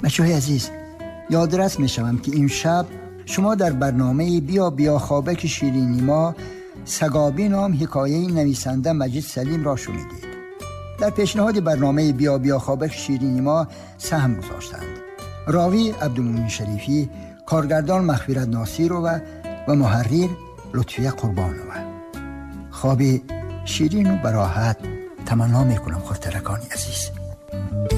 بچه‌های عزیز، یادرس می‌شوم که این شب شما در برنامه بیا خوابک شیرینی ما سگابی نام حکایه نویسنده مجید سلیم را شنیدید. در پیشنهاد برنامه بیا خوابک شیرینی ما سهم گذاشتند راوی عبدالمومن شریفی، کارگردان مغفرت ناصیر و محرر لطفیه قربانوه. خواب شیرین و براحت تمنا میکنم خورترکانی عزیز.